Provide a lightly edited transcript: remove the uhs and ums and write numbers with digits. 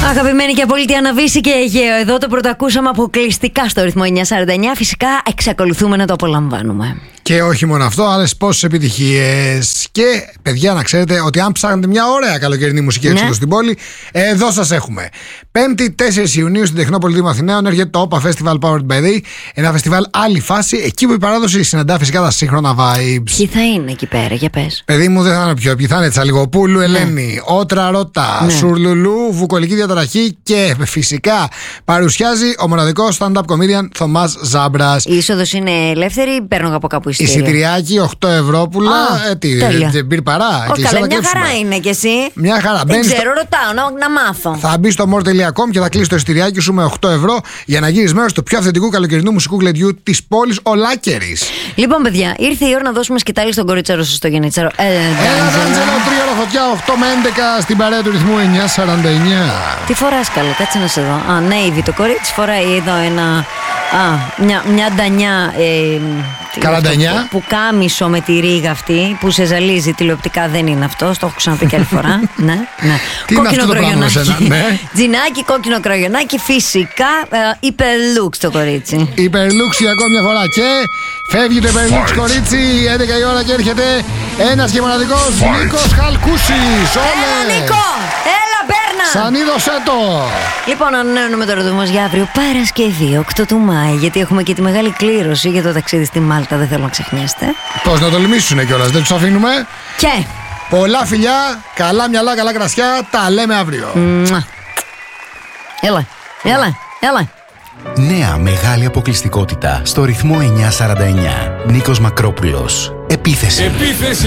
Αγαπημένη και απόλυτη Αναβίση και Αιγαίο. Εδώ το πρωτοακούσαμε αποκλειστικά στο ρυθμό 949. Φυσικά εξακολουθούμε να το απολαμβάνουμε. Και όχι μόνο αυτό, άλλες πόσες επιτυχίες. Και παιδιά, να ξέρετε ότι αν ψάχνετε μια ωραία καλοκαιρινή μουσική έξοδο στην πόλη, εδώ σας έχουμε. 5η 4 Ιουνίου στην Τεχνόπολη Αθηναίων έρχεται το OPA Festival Powered by Day. Ένα φεστιβάλ άλλη φάση, εκεί που η παράδοση συναντά φυσικά τα σύγχρονα vibes. Ποιοι θα είναι εκεί πέρα, για πες. Παιδί μου, δεν θα είναι πιο. Ποιοι θα είναι Τσαλιγοπούλου, Ελένη, Ότρα Ρώτα, Σουρλουλού, Βουκολική Διαταραχή και φυσικά παρουσιάζει ο μοναδικός stand-up comedian Θωμάς Ζάμπρας. Η είσοδος είναι ελεύθερη, παίρνω από κάπου εισιτήριο. Εισιτηριάκι 8 ευρώ. Δεν πήρε παρά. Όχι, καλά, μια χαρά είναι κι εσύ. Μια χαρά. Δεν ξέρω, ρωτάω να μάθω. Θα μπει στο more.com και θα κλείσει το εισιτηριάκι σου με 8 ευρώ για να γίνεις μέρος του πιο αυθεντικού καλοκαιρινού μουσικού γλεντιού της πόλης Ολάκερης. Λοιπόν, παιδιά, ήρθε η ώρα να δώσουμε σκητάλη στον κορίτσαρο σας, στο Γενίτσαρο. Έλα, Ντάντζελο, 3 ώρα φωτιά, 8 με 11 στην παρέα του ρυθμού 949. Τι φοράς, καλό, κάτσε να σε δω. Α, Navy, το κορίτσι φοράει εδώ ένα. Μια ντανιά. Καραντανιά. Που κάμισο με τη ρίγα αυτή που σε ζαλίζει τηλεοπτικά, δεν είναι αυτό. Το έχω ξαναπεί και άλλη φορά. Ναι. Κόκκινο κραγιονάκι. Τζινάκι, κόκκινο κραγιονάκι. Φυσικά υπερλούξ το κορίτσι. Υπερλούξ για ακόμη μια φορά. Και φεύγει το υπερλούξ κορίτσι. 11 η ώρα και έρχεται ένας και μοναδικός Νίκος Χαλκούσης. Έλα, Νίκο! Έλα, Μπέρνα! Σαν είδωσέ το! Λοιπόν, ανανέωνουμε το ραντεβού μας για αύριο Παρασκευή, 8 του Μάη, γιατί έχουμε και τη μεγάλη κλήρωση για το ταξίδι στη Μάλτα. Δεν θέλω να ξεχνιέστε. Πώς να τολμήσουνε κιόλας, δεν τους αφήνουμε. Και πολλά φιλιά, καλά μυαλά, καλά κρασιά. Τα λέμε αύριο. Έλα. Νέα μεγάλη αποκλειστικότητα στο ρυθμό 949. Νίκος Μακρόπουλος. Επίθεση.